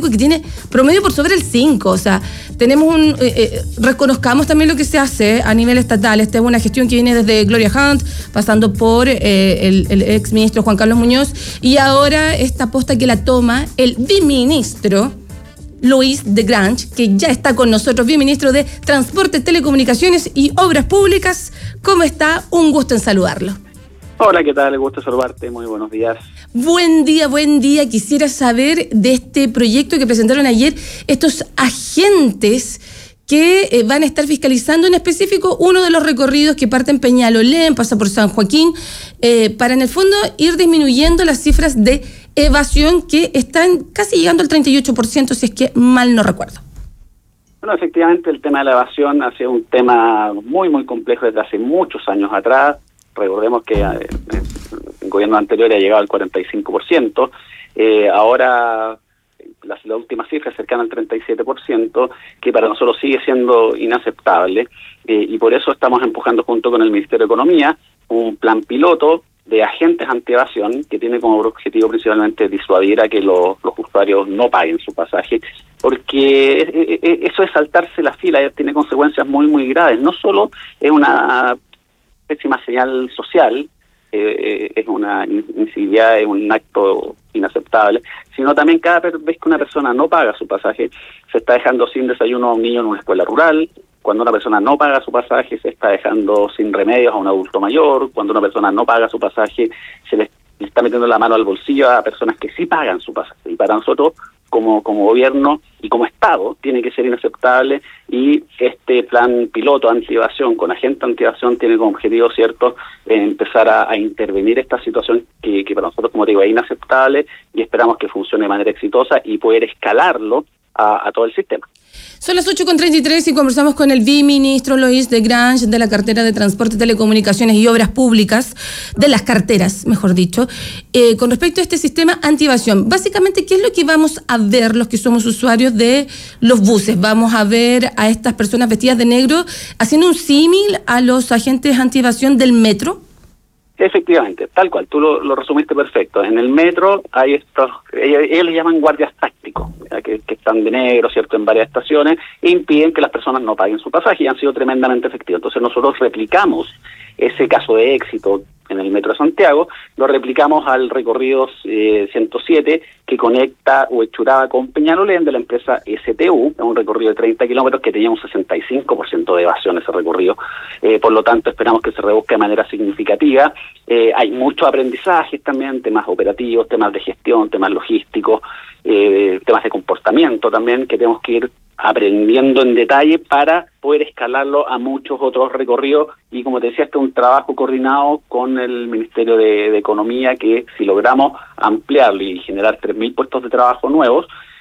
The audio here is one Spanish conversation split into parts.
público que tiene promedio por sobre el 5. O sea, tenemos reconozcamos también lo que se hace a nivel estatal. Esta es una gestión que viene desde Gloria Hunt, pasando por el exministro Juan Carlos Muñoz, y ahora esta posta que la toma el viceministro Louis de Grange, que ya está con nosotros, viceministro de Transporte, Telecomunicaciones y Obras Públicas. ¿Cómo está? Un gusto en saludarlo. Hola, ¿qué tal? Gusto saludarte, muy buenos días. Buen día, buen día. Quisiera saber de este proyecto que presentaron ayer estos agentes que van a estar fiscalizando en específico uno de los recorridos que parte en Peñalolén, pasa por San Joaquín, para en el fondo ir disminuyendo las cifras de evasión que están casi llegando al 38%, si es que mal no recuerdo. Bueno, efectivamente el tema de la evasión ha sido un tema muy, muy complejo desde hace muchos años atrás. Recordemos que el gobierno anterior ha llegado al 45%, ahora las últimas cifras cercanas al 37%, que para nosotros sigue siendo inaceptable, y por eso estamos empujando junto con el Ministerio de Economía un plan piloto de agentes antievasión que tiene como objetivo principalmente disuadir a que los usuarios no paguen su pasaje, porque eso es saltarse la fila, tiene consecuencias muy, muy graves. No solo es una pésima señal social, es una incivilidad, es un acto inaceptable, sino también cada vez que una persona no paga su pasaje, se está dejando sin desayuno a un niño en una escuela rural. Cuando una persona no paga su pasaje, se está dejando sin remedios a un adulto mayor. Cuando una persona no paga su pasaje, se le está metiendo la mano al bolsillo a personas que sí pagan su pasaje. Y para nosotros, como gobierno y como Estado, tiene que ser inaceptable, y este plan piloto antievasión con agente antievasión tiene como objetivo, ¿cierto?, empezar a intervenir esta situación que para nosotros, como digo, es inaceptable, y esperamos que funcione de manera exitosa y poder escalarlo a todo el sistema. Son las 8:33 y conversamos con el viceministro Louis de Grange de la cartera de Transporte, Telecomunicaciones y Obras Públicas, de las carteras, mejor dicho, con respecto a este sistema antievasión. Básicamente, ¿qué es lo que vamos a ver los que somos usuarios de los buses? Vamos a ver a estas personas vestidas de negro haciendo un símil a los agentes antievasión del metro. Efectivamente, tal cual, tú lo resumiste perfecto. En el metro hay estos, ellos les llaman guardias tácticos, que están de negro, ¿cierto?, en varias estaciones, e impiden que las personas no paguen su pasaje, y han sido tremendamente efectivos. Entonces nosotros replicamos ese caso de éxito en el Metro de Santiago, lo replicamos al recorrido 107 que conecta Huechuraba con Peñalolén de la empresa STU, es un recorrido de 30 kilómetros que tenía un 65% de evasión ese recorrido, por lo tanto esperamos que se reduzca de manera significativa. Hay muchos aprendizajes también, temas operativos, temas de gestión, temas logísticos, temas de comportamiento también que tenemos que ir aprendiendo en detalle para poder escalarlo a muchos otros recorridos, y como te decía, este es un trabajo coordinado con el Ministerio de Economía, que si logramos ampliarlo y generar 3.000 puestos de trabajo nuevos,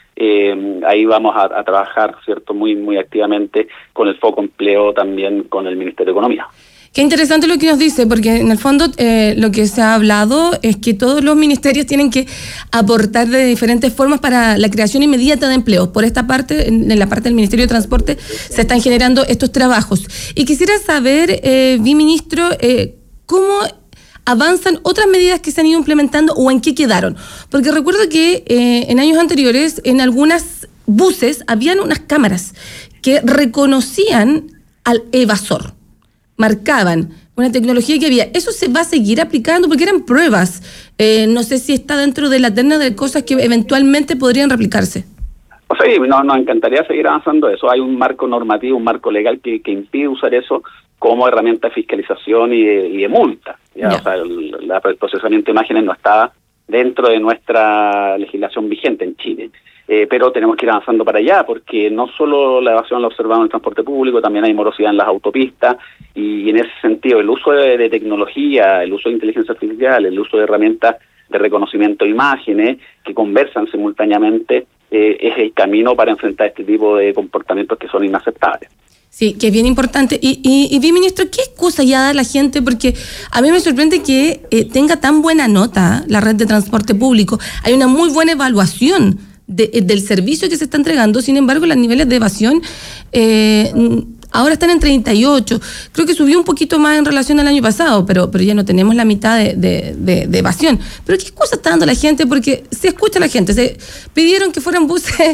ahí vamos a trabajar, ¿cierto?, muy, muy activamente con el foco empleo también con el Ministerio de Economía. Qué interesante lo que nos dice, porque en el fondo lo que se ha hablado es que todos los ministerios tienen que aportar de diferentes formas para la creación inmediata de empleo. Por esta parte, en la parte del Ministerio de Transporte, se están generando estos trabajos. Y quisiera saber, viceministro, cómo avanzan otras medidas que se han ido implementando o en qué quedaron. Porque recuerdo que en años anteriores, en algunos buses, habían unas cámaras que reconocían al evasor. Marcaban una tecnología que había. ¿Eso se va a seguir aplicando? Porque eran pruebas. No sé si está dentro de la terna de cosas que eventualmente podrían replicarse. O sea, nos encantaría seguir avanzando eso. Hay un marco normativo, un marco legal que impide usar eso como herramienta de fiscalización y de multa. ¿Ya? O sea, el procesamiento de imágenes no está dentro de nuestra legislación vigente en Chile. Pero tenemos que ir avanzando para allá, porque no solo la evasión la observamos en el transporte público, también hay morosidad en las autopistas, y en ese sentido el uso de tecnología, el uso de inteligencia artificial, el uso de herramientas de reconocimiento de imágenes que conversan simultáneamente es el camino para enfrentar este tipo de comportamientos que son inaceptables. Sí, que es bien importante. Y viceministro, ¿qué excusa ya da la gente? Porque a mí me sorprende que tenga tan buena nota la red de transporte público. Hay una muy buena evaluación del servicio que se está entregando. Sin embargo, los niveles de evasión ahora están en 38. Creo que subió un poquito más en relación al año pasado, pero ya no tenemos la mitad de evasión. Pero ¿qué excusa está dando la gente? Porque se escucha a la gente. Se pidieron que fueran buses